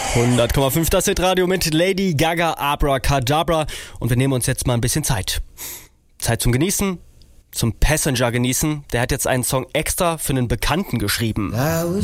100,5 das Hitradio mit Lady Gaga, Abracadabra. Und wir nehmen uns jetzt mal ein bisschen Zeit. Zeit zum Genießen, zum Passenger genießen. Der hat jetzt einen Song extra für einen Bekannten geschrieben.